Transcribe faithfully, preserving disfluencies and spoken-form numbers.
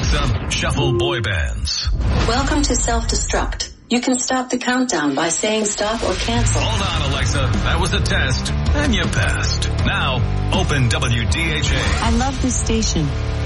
Alexa, shuffle boy bands. Welcome to Self-Destruct. You can stop the countdown by saying stop or cancel. Hold on, Alexa. That was a test, and you passed. Now, open W D H A. I love this station.